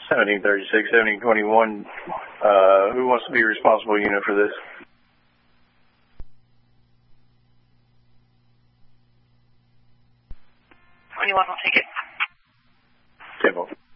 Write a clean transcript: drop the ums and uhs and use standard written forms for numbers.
1736, 1721. Who wants to be responsible unit for this? Anyone will take it. Temple.